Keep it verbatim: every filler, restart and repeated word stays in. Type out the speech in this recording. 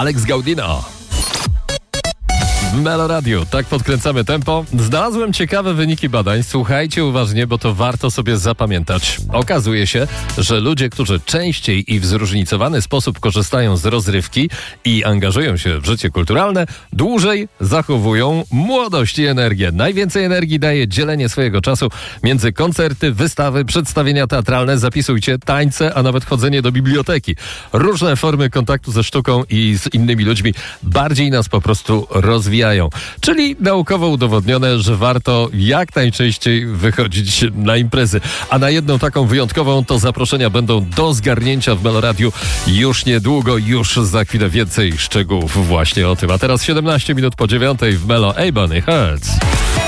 Alex Gaudino. W Melo Radio, tak podkręcamy tempo. Znalazłem ciekawe wyniki badań. Słuchajcie uważnie, bo to warto sobie zapamiętać. Okazuje się, że ludzie, którzy częściej i w zróżnicowany sposób korzystają z rozrywki i angażują się w życie kulturalne, dłużej zachowują młodość i energię. Najwięcej energii daje dzielenie swojego czasu między koncerty, wystawy, przedstawienia teatralne, zapisujcie, tańce, a nawet chodzenie do biblioteki. Różne formy kontaktu ze sztuką i z innymi ludźmi bardziej nas po prostu rozwijają. Czyli naukowo udowodnione, że warto jak najczęściej wychodzić na imprezy. A na jedną taką wyjątkową to zaproszenia będą do zgarnięcia w Melo Radiu już niedługo, już za chwilę więcej szczegółów właśnie o tym. A teraz siedemnaście minut po dziewiątej w Melo, Ebony Hertz.